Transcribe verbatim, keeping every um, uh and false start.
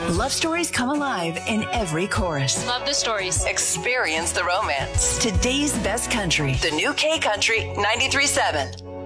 Love stories come alive in every chorus. Love the stories. Experience the romance. Today's best country. The new K Country ninety-three point seven.